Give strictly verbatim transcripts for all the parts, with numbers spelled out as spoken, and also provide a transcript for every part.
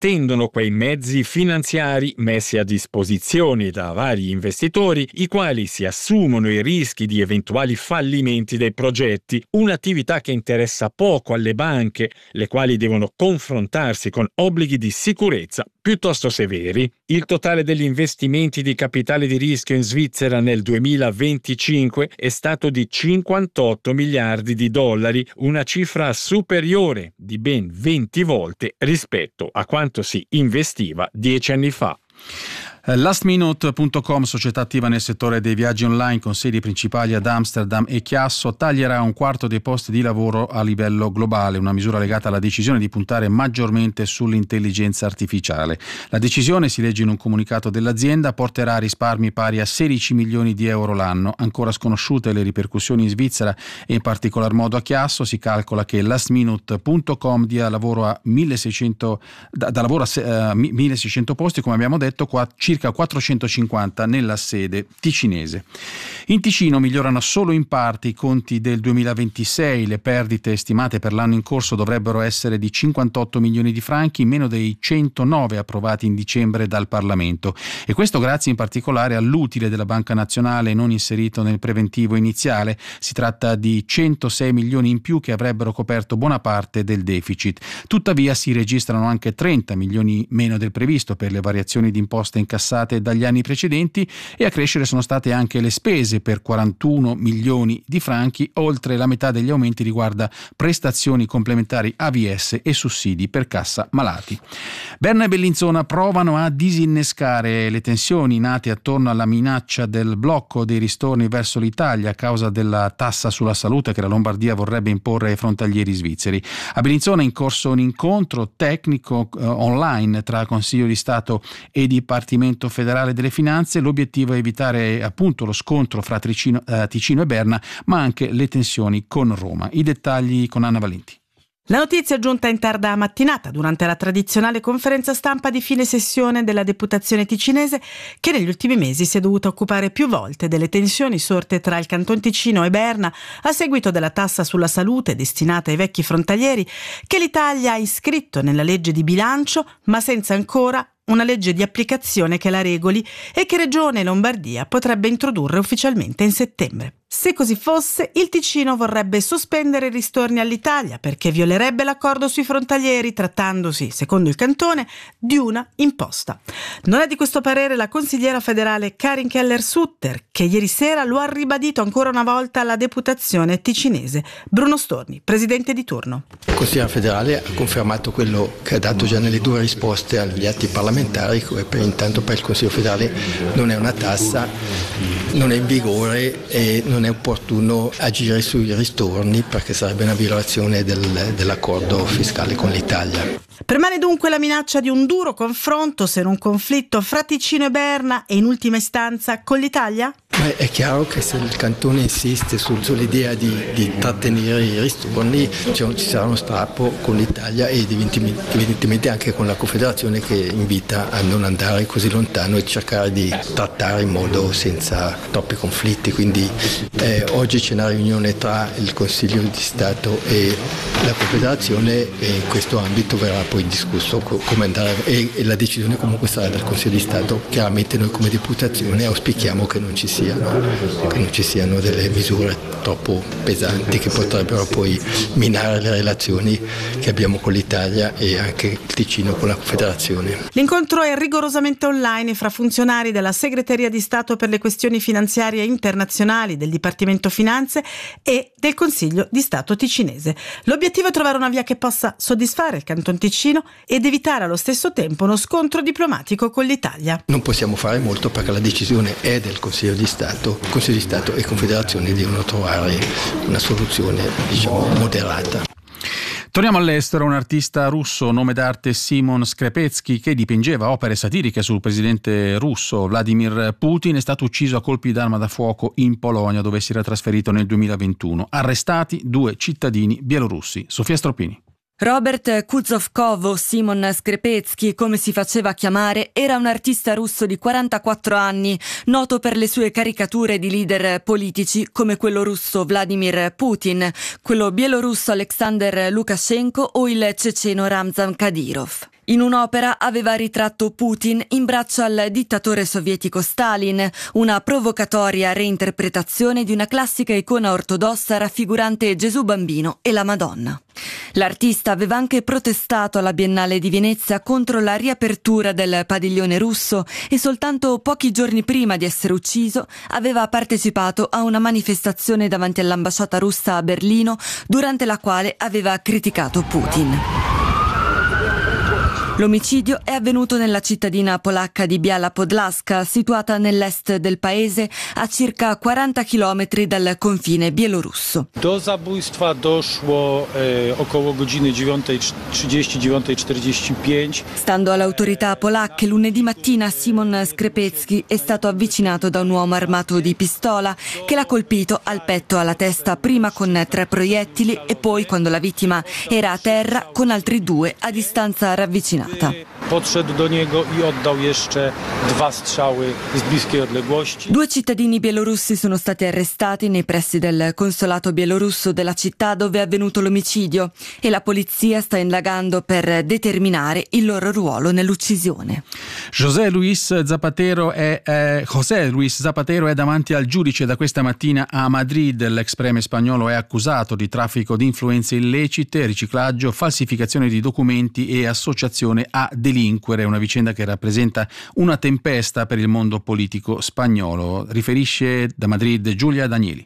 attendono quei mezzi finanziari messi a disposizione da vari investitori, i quali si assumono i rischi di eventuali fallimenti dei progetti, un'attività che interessa poco alle banche, le quali devono confrontarsi con obblighi di sicurezza piuttosto severi. Il totale degli investimenti di capitale di rischio in Svizzera nel duemilaventicinque è stato di cinquantotto miliardi di dollari, una cifra superiore di ben venti volte rispetto a quanto si investiva dieci anni fa. Lastminute punto com, società attiva nel settore dei viaggi online con sedi principali ad Amsterdam e Chiasso, taglierà un quarto dei posti di lavoro a livello globale, una misura legata alla decisione di puntare maggiormente sull'intelligenza artificiale. La decisione, si legge in un comunicato dell'azienda, porterà a risparmi pari a sedici milioni di euro l'anno. Ancora sconosciute le ripercussioni in Svizzera e in particolar modo a Chiasso. Si calcola che lastminute punto com dia lavoro a milleseicento, da, da lavoro a uh, milleseicento posti, come abbiamo detto, qua, circa quattrocentocinquanta nella sede ticinese. In Ticino migliorano solo in parte i conti del duemilaventisei, le perdite stimate per l'anno in corso dovrebbero essere di cinquantotto milioni di franchi, meno dei centonove approvati in dicembre dal Parlamento, e questo grazie in particolare all'utile della Banca Nazionale non inserito nel preventivo iniziale. Si tratta di centosei milioni in più che avrebbero coperto buona parte del deficit. Tuttavia si registrano anche trenta milioni meno del previsto per le variazioni di imposte incassate dagli anni precedenti, e a crescere sono state anche le spese per quarantuno milioni di franchi. Oltre la metà degli aumenti riguarda prestazioni complementari A V S e sussidi per cassa malati. Berna e Bellinzona provano a disinnescare le tensioni nate attorno alla minaccia del blocco dei ristorni verso l'Italia a causa della tassa sulla salute che la Lombardia vorrebbe imporre ai frontalieri svizzeri. A Bellinzona è in corso un incontro tecnico eh, online tra Consiglio di Stato e Dipartimento federale delle finanze. L'obiettivo è evitare appunto lo scontro fra Ticino, eh, Ticino e Berna, ma anche le tensioni con Roma. I dettagli con Anna Valenti. La notizia è giunta in tarda mattinata durante la tradizionale conferenza stampa di fine sessione della Deputazione ticinese, che negli ultimi mesi si è dovuta occupare più volte delle tensioni sorte tra il Canton Ticino e Berna a seguito della tassa sulla salute destinata ai vecchi frontalieri, che l'Italia ha iscritto nella legge di bilancio, ma senza ancora una legge di applicazione che la regoli e che Regione Lombardia potrebbe introdurre ufficialmente in settembre. Se così fosse, il Ticino vorrebbe sospendere i ristorni all'Italia perché violerebbe l'accordo sui frontalieri, trattandosi, secondo il cantone, di una imposta. Non è di questo parere la consigliera federale Karin Keller-Sutter, che ieri sera lo ha ribadito ancora una volta alla deputazione ticinese. Bruno Storni, presidente di turno. La consigliera federale ha confermato quello che ha dato già nelle due risposte agli atti parlamentari, che per intanto per il Consiglio federale non è una tassa, non è in vigore e non è opportuno agire sui ristorni perché sarebbe una violazione del, dell'accordo fiscale con l'Italia. Permane dunque la minaccia di un duro confronto, se non conflitto, fra Ticino e Berna e in ultima istanza con l'Italia? Beh, è chiaro che se il cantone insiste su, sull'idea di, di trattenere i ristorni, cioè, ci sarà uno strappo con l'Italia e evidentemente anche con la Confederazione, che invita a non andare così lontano e cercare di trattare in modo senza troppi conflitti. Quindi eh, oggi c'è una riunione tra il Consiglio di Stato e la Confederazione e in questo ambito verrà poi discusso come andare, e, e la decisione comunque sarà del Consiglio di Stato. Chiaramente noi come deputazione auspichiamo che non ci sia che non ci siano delle misure troppo pesanti che potrebbero poi minare le relazioni che abbiamo con l'Italia e anche il Ticino con la Confederazione. L'incontro è rigorosamente online fra funzionari della Segreteria di Stato per le questioni finanziarie internazionali, del Dipartimento Finanze e del Consiglio di Stato ticinese. L'obiettivo è trovare una via che possa soddisfare il Canton Ticino ed evitare allo stesso tempo uno scontro diplomatico con l'Italia. Non possiamo fare molto perché la decisione è del Consiglio di Stato. Consiglio di Stato e Confederazione devono trovare una soluzione, diciamo, moderata. Torniamo all'estero. Un artista russo, nome d'arte Simon Skrepetsky, che dipingeva opere satiriche sul presidente russo Vladimir Putin, è stato ucciso a colpi d'arma da fuoco in Polonia, dove si era trasferito nel duemilaventuno. Arrestati due cittadini bielorussi. Sofia Stropini. Robert Kuzovkov, o Simon Skrepetsky, come si faceva chiamare, era un artista russo di quarantaquattro anni, noto per le sue caricature di leader politici come quello russo Vladimir Putin, quello bielorusso Alexander Lukashenko o il ceceno Ramzan Kadyrov. In un'opera aveva ritratto Putin in braccio al dittatore sovietico Stalin, una provocatoria reinterpretazione di una classica icona ortodossa raffigurante Gesù bambino e la Madonna. L'artista aveva anche protestato alla Biennale di Venezia contro la riapertura del padiglione russo e soltanto pochi giorni prima di essere ucciso aveva partecipato a una manifestazione davanti all'ambasciata russa a Berlino, durante la quale aveva criticato Putin. L'omicidio è avvenuto nella cittadina polacca di Biała Podlaska, situata nell'est del paese, a circa quaranta chilometri dal confine bielorusso. Do zabójstwa doszło eh, około godziny dziewiąta e trzydzieści, dziewiąta e czterdzieści pięć. Stando alle autorità polacche, lunedì mattina Simon Skrepecki è stato avvicinato da un uomo armato di pistola che l'ha colpito al petto e alla testa, prima con tre proiettili e poi, quando la vittima era a terra, con altri due a distanza ravvicinata. Podszedł do niego i oddał jeszcze dwa strzały z bliskiej odległości. Due cittadini bielorussi sono stati arrestati nei pressi del consolato bielorusso della città dove è avvenuto l'omicidio e la polizia sta indagando per determinare il loro ruolo nell'uccisione. José Luis Zapatero è, eh, José Luis Zapatero è davanti al giudice da questa mattina a Madrid. L'ex premier spagnolo è accusato di traffico di influenze illecite, riciclaggio, falsificazione di documenti e associazione a delinquere, una vicenda che rappresenta una tempesta per il mondo politico spagnolo. Riferisce da Madrid Giulia Danieli.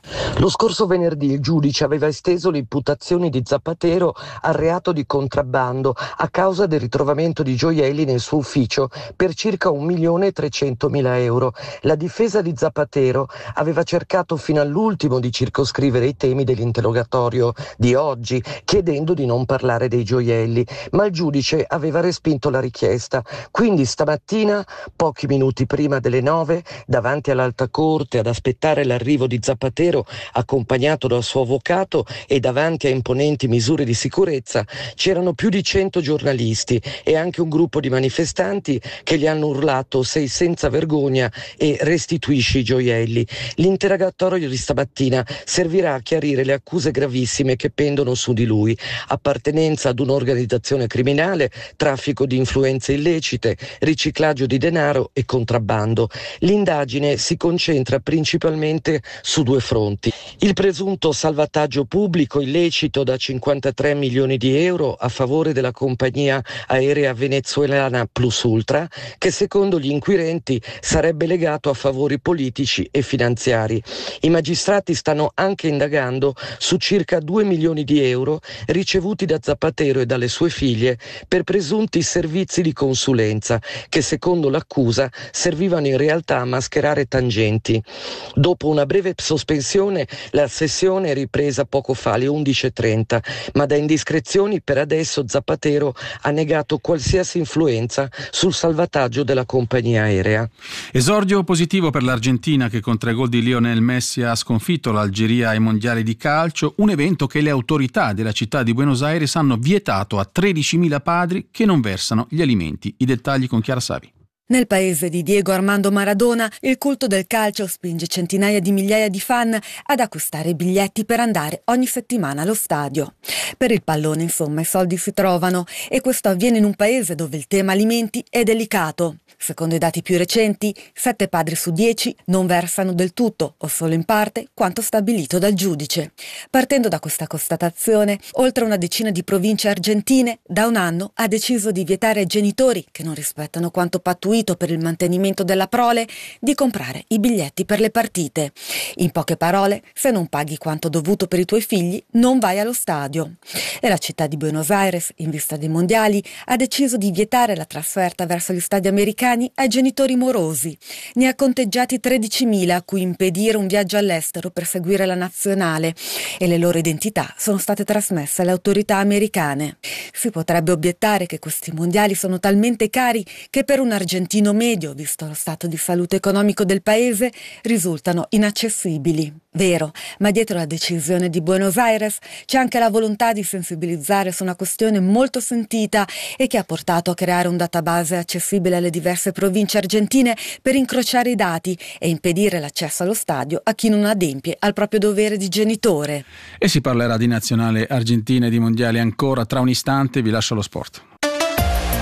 Lo scorso venerdì il giudice aveva esteso le imputazioni di Zapatero al reato di contrabbando a causa del ritrovamento di gioielli nel suo ufficio per circa un milione e trecentomila euro. La difesa di Zapatero aveva cercato fino all'ultimo di circoscrivere i temi dell'interrogatorio di oggi, chiedendo di non parlare dei gioielli, ma il giudice aveva respinto la richiesta. Quindi stamattina, pochi minuti prima delle nove, davanti all'Alta Corte ad aspettare l'arrivo di Zapatero, accompagnato dal suo avvocato e davanti a imponenti misure di sicurezza, c'erano più di cento giornalisti e anche un gruppo di manifestanti che gli hanno urlato "sei senza vergogna" e "restituisci i gioielli". L'interrogatorio di stamattina servirà a chiarire le accuse gravissime che pendono su di lui: appartenenza ad un'organizzazione criminale, traffico di influenze illecite, riciclaggio di denaro e contrabbando. L'indagine si concentra principalmente su due fronti. Il presunto salvataggio pubblico illecito da cinquantatré milioni di euro a favore della compagnia aerea venezuelana Plus Ultra, che secondo gli inquirenti sarebbe legato a favori politici e finanziari. I magistrati stanno anche indagando su circa due milioni di euro ricevuti da Zapatero e dalle sue figlie per presunti servizi di consulenza che, secondo l'accusa, servivano in realtà a mascherare tangenti. Dopo una breve sospensione, la sessione è ripresa poco fa alle undici e trenta, ma da indiscrezioni per adesso Zapatero ha negato qualsiasi influenza sul salvataggio della compagnia aerea. Esordio positivo per l'Argentina, che con tre gol di Lionel Messi ha sconfitto l'Algeria ai mondiali di calcio, un evento che le autorità della città di Buenos Aires hanno vietato a tredicimila padri che non versano gli alimenti. I dettagli con Chiara Savi. Nel paese di Diego Armando Maradona, il culto del calcio spinge centinaia di migliaia di fan ad acquistare biglietti per andare ogni settimana allo stadio. Per il pallone, insomma, i soldi si trovano, e questo avviene in un paese dove il tema alimenti è delicato. Secondo i dati più recenti, sette padri su dieci non versano del tutto o solo in parte quanto stabilito dal giudice. Partendo da questa constatazione, oltre una decina di province argentine da un anno ha deciso di vietare ai genitori che non rispettano quanto pattuito per il mantenimento della prole di comprare i biglietti per le partite. In poche parole, se non paghi quanto dovuto per i tuoi figli, non vai allo stadio. E la città di Buenos Aires, in vista dei mondiali, ha deciso di vietare la trasferta verso gli stadi americani ai genitori morosi. Ne ha conteggiati tredicimila a cui impedire un viaggio all'estero per seguire la nazionale, e le loro identità sono state trasmesse alle autorità americane. Si potrebbe obiettare che questi mondiali sono talmente cari che per un argentino medio, visto lo stato di salute economico del paese, risultano inaccessibili. Vero, ma dietro la decisione di Buenos Aires c'è anche la volontà di sensibilizzare su una questione molto sentita e che ha portato a creare un database accessibile alle diverse province argentine per incrociare i dati e impedire l'accesso allo stadio a chi non adempie al proprio dovere di genitore. E si parlerà di nazionale argentina e di mondiali ancora tra un istante. Vi lascio allo sport.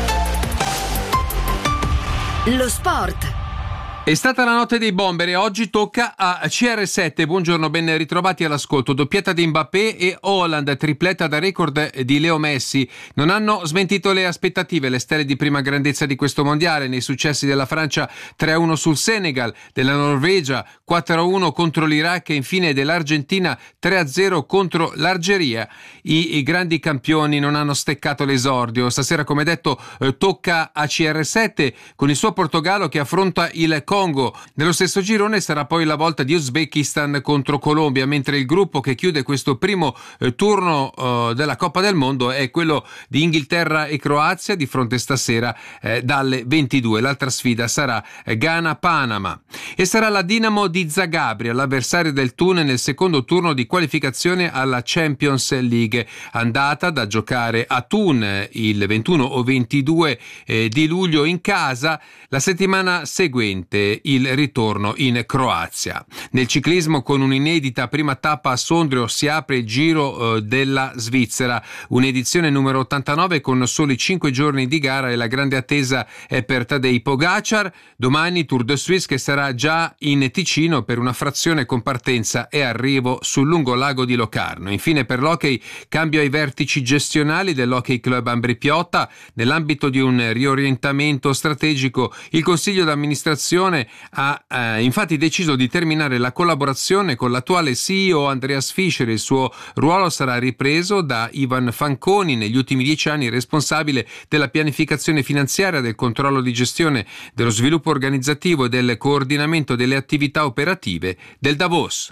Lo sport. È stata la notte dei bomber e oggi tocca a C R sette. Buongiorno, ben ritrovati all'ascolto. Doppietta di Mbappé e Haaland, tripletta da record di Leo Messi. Non hanno smentito le aspettative le stelle di prima grandezza di questo mondiale nei successi della Francia tre a uno sul Senegal, della Norvegia quattro a uno contro l'Iraq e infine dell'Argentina tre a zero contro l'Algeria. I, i grandi campioni non hanno steccato l'esordio. Stasera, come detto, eh, tocca a C R sette con il suo Portogallo che affronta il Congo. Nello stesso girone sarà poi la volta di Uzbekistan contro Colombia, mentre il gruppo che chiude questo primo eh, turno eh, della Coppa del Mondo è quello di Inghilterra e Croazia, di fronte stasera eh, dalle ventidue. L'altra sfida sarà eh, Ghana-Panama. E sarà la Dinamo di Zagabria l'avversario del Thun nel secondo turno di qualificazione alla Champions League, andata da giocare a Thun il ventuno o ventidue eh, di luglio in casa, la settimana seguente il ritorno in Croazia. Nel ciclismo, con un'inedita prima tappa a Sondrio, si apre il Giro eh, della Svizzera, un'edizione numero ottantanove con soli cinque giorni di gara e la grande attesa è per Tadej Pogacar. Domani Tour de Suisse che sarà già in Ticino per una frazione con partenza e arrivo sul lungo lago di Locarno. Infine per l'hockey, cambio ai vertici gestionali dell'Hockey Club Ambri Piotta. Nell'ambito di un riorientamento strategico, il consiglio d'amministrazione ha eh, infatti deciso di terminare la collaborazione con l'attuale C E O Andreas Fischer. Il suo ruolo sarà ripreso da Ivan Fanconi, negli ultimi dieci anni responsabile della pianificazione finanziaria, del controllo di gestione, dello sviluppo organizzativo e del coordinamento delle attività operative del Davos.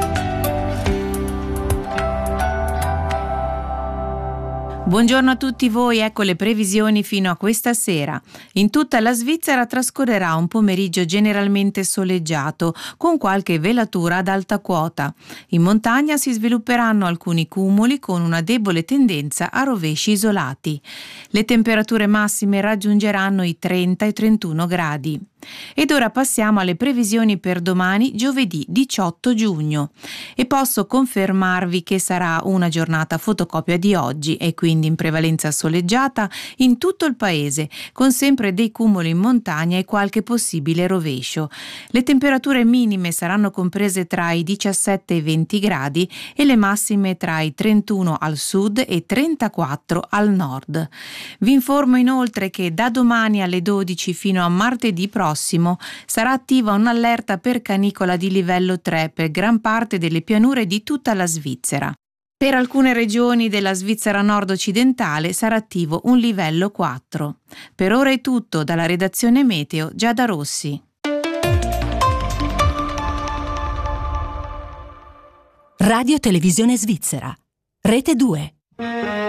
Buongiorno a tutti voi, ecco le previsioni fino a questa sera. In tutta la Svizzera trascorrerà un pomeriggio generalmente soleggiato, con qualche velatura ad alta quota. In montagna si svilupperanno alcuni cumuli con una debole tendenza a rovesci isolati. Le temperature massime raggiungeranno i trenta e trentuno gradi. Ed ora passiamo alle previsioni per domani, giovedì diciotto giugno. E posso confermarvi che sarà una giornata fotocopia di oggi e quindi in prevalenza soleggiata in tutto il paese, con sempre dei cumuli in montagna e qualche possibile rovescio. Le temperature minime saranno comprese tra i diciassette e i venti gradi e le massime tra i trentuno al sud e trentaquattro al nord. Vi informo inoltre che da domani alle dodici fino a martedì prossimo sarà attiva un'allerta per canicola di livello tre per gran parte delle pianure di tutta la Svizzera. Per alcune regioni della Svizzera nord-occidentale sarà attivo un livello quattro. Per ora è tutto dalla redazione Meteo Giada Rossi. Radio Televisione Svizzera, Rete due.